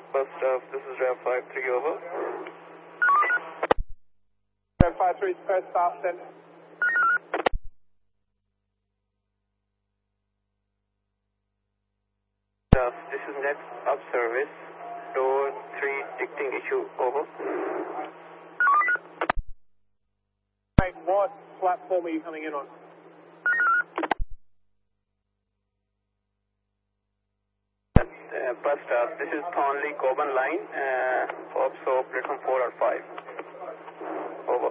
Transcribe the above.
Bus stop, this is Rev 53 over. Rev 53 first stop, send. This is next up service, door 3 dictating issue, over. Right, what platform are you coming in on? Bus stop, this is Thornley Coburn line, also platform 4 or 5.